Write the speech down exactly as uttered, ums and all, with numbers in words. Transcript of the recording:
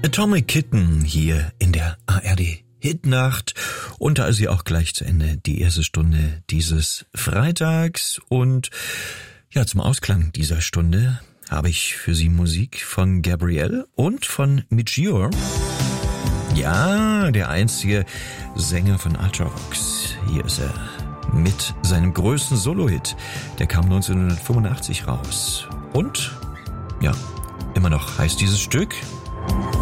Atomic Kitten hier in der A R D Hitnacht und da ist sie auch gleich zu Ende, die erste Stunde dieses Freitags und ja, zum Ausklang dieser Stunde habe ich für Sie Musik von Gabrielle und von Michior. Ja, der einzige Sänger von Ultravox. Hier ist er mit seinem größten Solo-Hit. Der kam neunzehnhundertfünfundachtzig raus. Und ja, immer noch heißt dieses Stück